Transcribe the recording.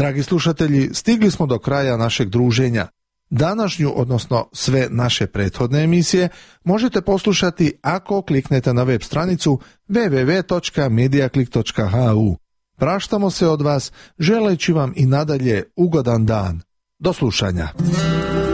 Dragi slušatelji, stigli smo do kraja našeg druženja. Današnju, odnosno sve naše prethodne emisije, možete poslušati ako kliknete na web stranicu www.mediaclick.hu. Praštamo se od vas, želeći vam i nadalje ugodan dan. Do slušanja.